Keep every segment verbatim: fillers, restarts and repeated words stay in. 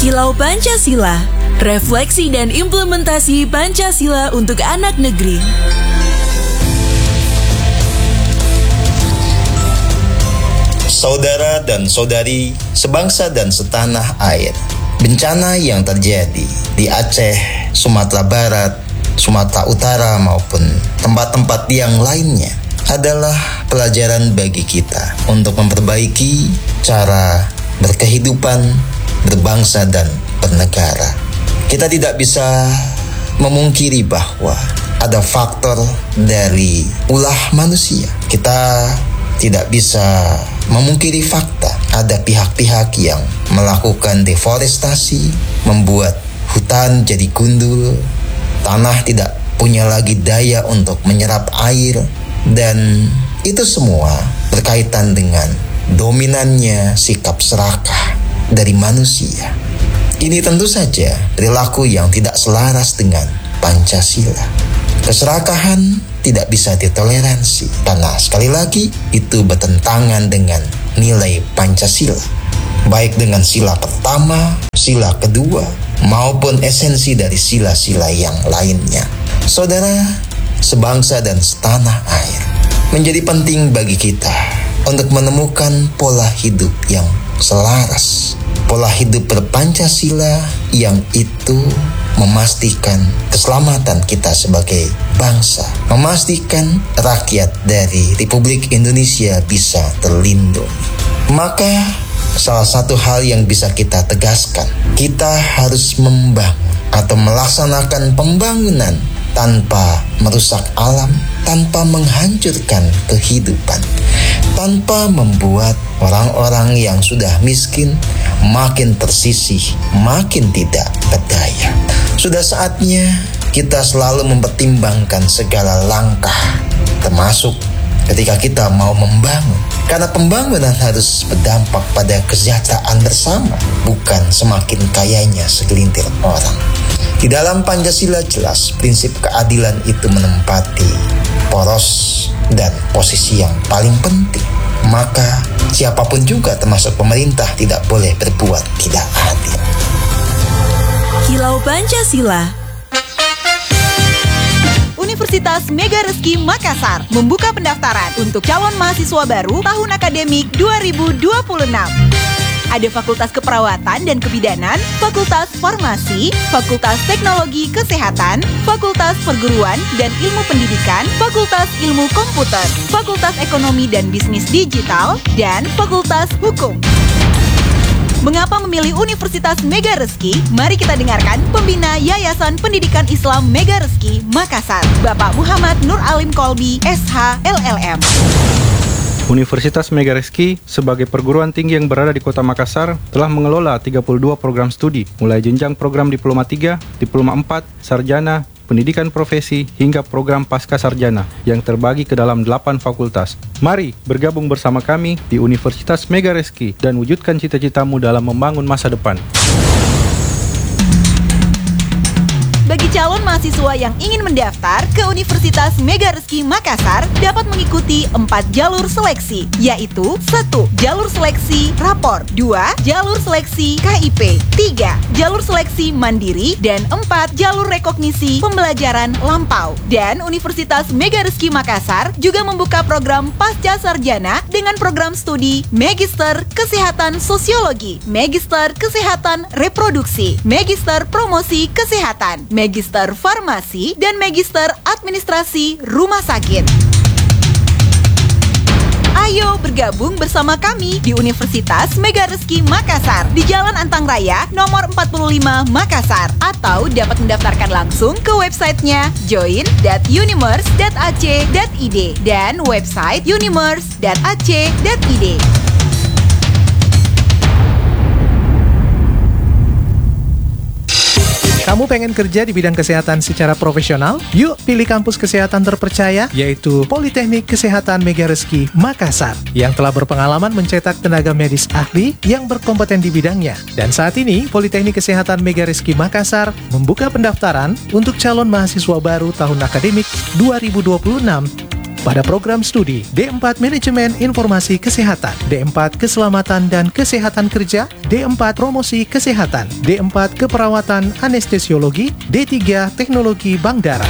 Kilau Pancasila, refleksi dan implementasi Pancasila untuk anak negeri. Saudara dan saudari, sebangsa dan setanah air, bencana yang terjadi di Aceh, Sumatera Barat, Sumatera Utara maupun tempat-tempat yang lainnya adalah pelajaran bagi kita untuk memperbaiki cara berkehidupan, berbangsa dan bernegara. Kita tidak bisa memungkiri bahwa ada faktor dari ulah manusia. Kita tidak bisa memungkiri fakta ada pihak-pihak yang melakukan deforestasi, membuat hutan jadi gundul, tanah tidak punya lagi daya untuk menyerap air, dan itu semua berkaitan dengan dominannya sikap serakah dari manusia. Ini tentu saja perilaku yang tidak selaras dengan Pancasila. Keserakahan tidak bisa ditoleransi karena sekali lagi itu bertentangan dengan nilai Pancasila, baik dengan sila pertama, sila kedua, maupun esensi dari sila-sila yang lainnya. Saudara, sebangsa dan setanah air, menjadi penting bagi kita untuk menemukan pola hidup yang selaras, pola hidup berpancasila yang itu memastikan keselamatan kita sebagai bangsa, memastikan rakyat dari Republik Indonesia bisa terlindungi. Maka salah satu hal yang bisa kita tegaskan, kita harus membangun atau melaksanakan pembangunan tanpa merusak alam, tanpa menghancurkan kehidupan, tanpa membuat orang-orang yang sudah miskin makin tersisih, makin tidak berdaya. Sudah saatnya kita selalu mempertimbangkan segala langkah, termasuk ketika kita mau membangun. Karena pembangunan harus berdampak pada kesejahteraan bersama, bukan semakin kayanya segelintir orang. Di dalam Pancasila jelas prinsip keadilan itu menempati poros dan posisi yang paling penting. Maka siapapun juga termasuk pemerintah tidak boleh berbuat tidak adil. Kilau Pancasila. Universitas Mega Rezeki Makassar membuka pendaftaran untuk calon mahasiswa baru tahun akademik dua ribu dua puluh enam. Ada Fakultas Keperawatan dan Kebidanan, Fakultas Farmasi, Fakultas Teknologi Kesehatan, Fakultas Perguruan dan Ilmu Pendidikan, Fakultas Ilmu Komputer, Fakultas Ekonomi dan Bisnis Digital, dan Fakultas Hukum. Mengapa memilih Universitas Mega Rezeki? Mari kita dengarkan pembina Yayasan Pendidikan Islam Mega Rezeki Makassar, Bapak Muhammad Nur Alim Kolbi, S H L L M. Universitas Mega Rezeki sebagai perguruan tinggi yang berada di Kota Makassar telah mengelola tiga puluh dua program studi, mulai jenjang program Diploma tiga, Diploma empat, Sarjana, Pendidikan Profesi, hingga program Pasca Sarjana yang terbagi ke dalam delapan fakultas. Mari bergabung bersama kami di Universitas Mega Rezeki dan wujudkan cita-citamu dalam membangun masa depan. Bagi calon mahasiswa yang ingin mendaftar ke Universitas Mega Rezeki Makassar dapat mengikuti empat jalur seleksi, yaitu satu. Jalur seleksi rapor, dua. Jalur seleksi K I P, tiga. Jalur seleksi mandiri, dan empat. Jalur rekognisi pembelajaran lampau. Dan Universitas Mega Rezeki Makassar juga membuka program Pasca Sarjana dengan program studi Magister Kesehatan Sosiologi, Magister Kesehatan Reproduksi, Magister Promosi Kesehatan, Magister Farmasi, dan Magister Administrasi Rumah Sakit. Ayo bergabung bersama kami di Universitas Mega Rezeki Makassar di Jalan Antang Raya nomor empat puluh lima Makassar, atau dapat mendaftarkan langsung ke websitenya join dot unimers dot a c dot i d dan website unimers dot a c dot i d. Kamu pengen kerja di bidang kesehatan secara profesional? Yuk pilih kampus kesehatan terpercaya, yaitu Politeknik Kesehatan Mega Rezeki Makassar, yang telah berpengalaman mencetak tenaga medis ahli yang berkompeten di bidangnya. Dan saat ini, Politeknik Kesehatan Mega Rezeki Makassar membuka pendaftaran untuk calon mahasiswa baru tahun akademik dua ribu dua puluh enam. pada program studi D empat Manajemen Informasi Kesehatan, D empat Keselamatan dan Kesehatan Kerja, D empat Promosi Kesehatan, D empat Keperawatan Anestesiologi, D tiga Teknologi Bank Darah.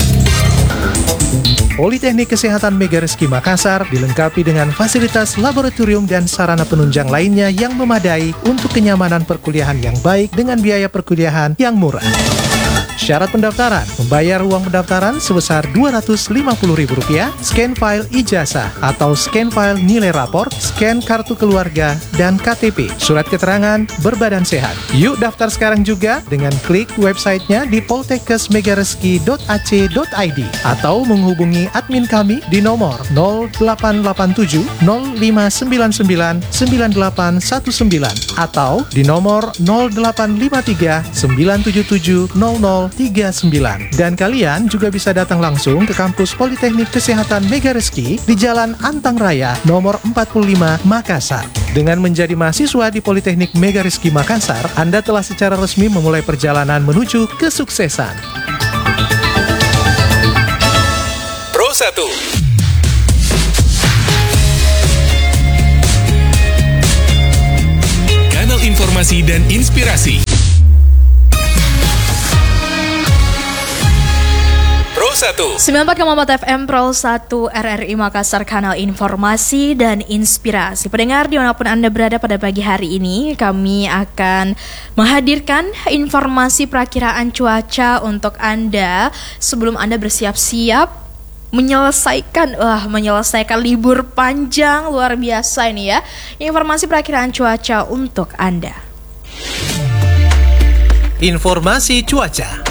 Politeknik Kesehatan Megareski Makassar dilengkapi dengan fasilitas laboratorium dan sarana penunjang lainnya yang memadai untuk kenyamanan perkuliahan yang baik dengan biaya perkuliahan yang murah. Syarat pendaftaran: membayar uang pendaftaran sebesar dua ratus lima puluh ribu rupiah, scan file ijazah atau scan file nilai rapor, scan kartu keluarga, dan K T P, surat keterangan berbadan sehat. Yuk daftar sekarang juga dengan klik websitenya di poltekkes megareski dot a c dot i d atau menghubungi admin kami di nomor nol delapan delapan tujuh nol lima sembilan sembilan sembilan delapan satu sembilan atau di nomor nol delapan lima tiga sembilan tujuh tujuh nol nol tiga sembilan. Dan kalian juga bisa datang langsung ke kampus Politeknik Kesehatan Megareski di Jalan Antang Raya nomor empat puluh lima Makassar. Dengan menjadi mahasiswa di Politeknik Megareski Makassar, Anda telah secara resmi memulai perjalanan menuju kesuksesan. Pro satu. Kanal informasi dan inspirasi. satu. sembilan puluh empat koma empat F M Pro satu R R I Makassar, kanal informasi dan inspirasi. Pendengar dimanapun Anda berada pada pagi hari ini, kami akan menghadirkan informasi perakiraan cuaca untuk Anda sebelum Anda bersiap-siap menyelesaikan wah menyelesaikan libur panjang luar biasa ini ya. Informasi perakiraan cuaca untuk Anda. Informasi cuaca.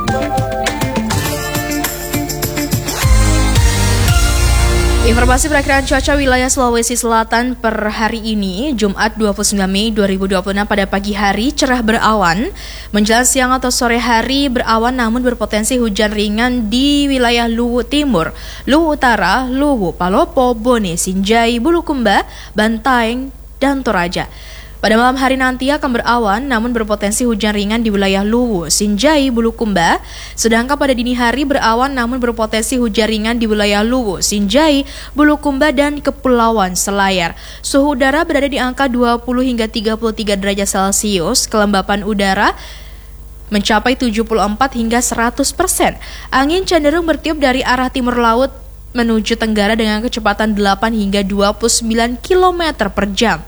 Informasi perakiraan cuaca wilayah Sulawesi Selatan per hari ini, Jumat dua puluh sembilan Mei dua ribu dua puluh enam, pada pagi hari cerah berawan, menjelang siang atau sore hari berawan namun berpotensi hujan ringan di wilayah Luwu Timur, Luwu Utara, Luwu, Palopo, Bone, Sinjai, Bulukumba, Bantaeng, dan Toraja. Pada malam hari nanti akan berawan namun berpotensi hujan ringan di wilayah Luwu, Sinjai, Bulukumba. Sedangkan pada dini hari berawan namun berpotensi hujan ringan di wilayah Luwu, Sinjai, Bulukumba, dan Kepulauan Selayar. Suhu udara berada di angka dua puluh hingga tiga puluh tiga derajat Celcius. Kelembapan udara mencapai tujuh puluh empat hingga seratus persen. Angin cenderung bertiup dari arah timur laut menuju tenggara dengan kecepatan delapan hingga dua puluh sembilan kilometer per jam.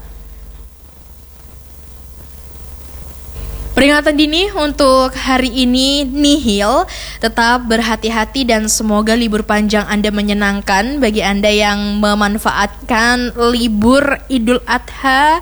Peringatan dini untuk hari ini nihil, tetap berhati-hati dan semoga libur panjang Anda menyenangkan. Bagi Anda yang memanfaatkan libur Idul Adha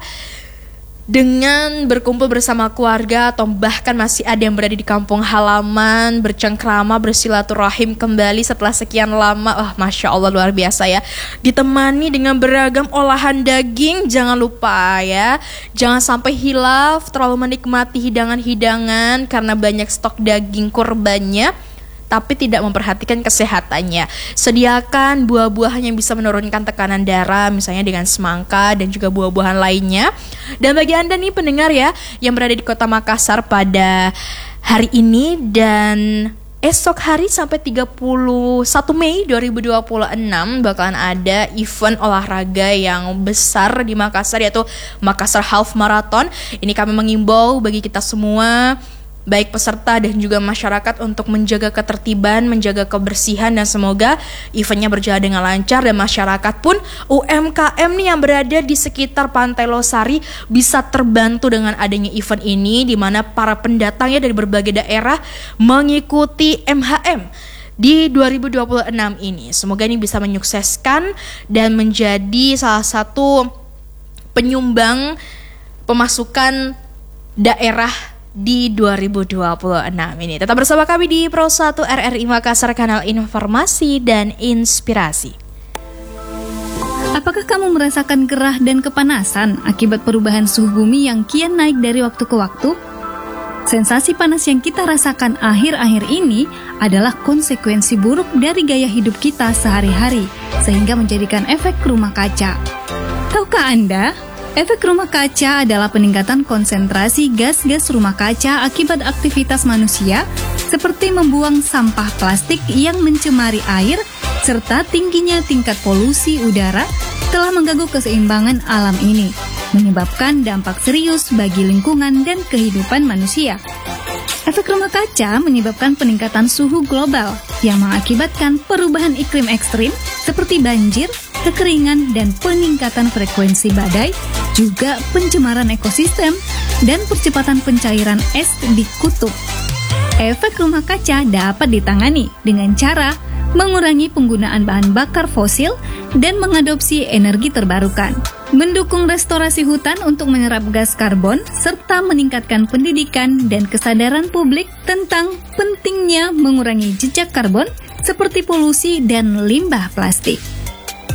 dengan berkumpul bersama keluarga atau bahkan masih ada yang berada di kampung halaman, bercengkrama, bersilaturahim kembali setelah sekian lama. Wah, Masya Allah, luar biasa ya. Ditemani dengan beragam olahan daging. Jangan lupa ya, jangan sampai hilaf terlalu menikmati hidangan-hidangan karena banyak stok daging kurbannya tapi tidak memperhatikan kesehatannya. Sediakan buah-buahan yang bisa menurunkan tekanan darah, misalnya dengan semangka dan juga buah-buahan lainnya. Dan bagi Anda nih pendengar ya, yang berada di kota Makassar pada hari ini dan esok hari sampai tiga puluh satu Mei dua ribu dua puluh enam bakalan ada event olahraga yang besar di Makassar, yaitu Makassar Half Marathon. Ini kami mengimbau bagi kita semua, baik peserta dan juga masyarakat, untuk menjaga ketertiban, menjaga kebersihan, dan semoga eventnya berjalan dengan lancar dan masyarakat pun U M K M nih yang berada di sekitar Pantai Losari bisa terbantu dengan adanya event ini, di mana para pendatangnya dari berbagai daerah mengikuti M H M di dua ribu dua puluh enam ini. Semoga ini bisa menyukseskan dan menjadi salah satu penyumbang pemasukan daerah di dua ribu dua puluh enam ini. Tetap bersama kami di Pro satu R R I Makassar, kanal informasi dan inspirasi. Apakah kamu merasakan gerah dan kepanasan akibat perubahan suhu bumi yang kian naik dari waktu ke waktu? Sensasi panas yang kita rasakan akhir-akhir ini adalah konsekuensi buruk dari gaya hidup kita sehari-hari, sehingga menjadikan efek rumah kaca. Tahukah Anda? Efek rumah kaca adalah peningkatan konsentrasi gas-gas rumah kaca akibat aktivitas manusia, seperti membuang sampah plastik yang mencemari air serta tingginya tingkat polusi udara telah mengganggu keseimbangan alam ini, menyebabkan dampak serius bagi lingkungan dan kehidupan manusia. Efek rumah kaca menyebabkan peningkatan suhu global yang mengakibatkan perubahan iklim ekstrim seperti banjir, kekeringan, dan peningkatan frekuensi badai, juga pencemaran ekosistem dan percepatan pencairan es di kutub. Efek rumah kaca dapat ditangani dengan cara mengurangi penggunaan bahan bakar fosil dan mengadopsi energi terbarukan, mendukung restorasi hutan untuk menyerap gas karbon, serta meningkatkan pendidikan dan kesadaran publik tentang pentingnya mengurangi jejak karbon seperti polusi dan limbah plastik.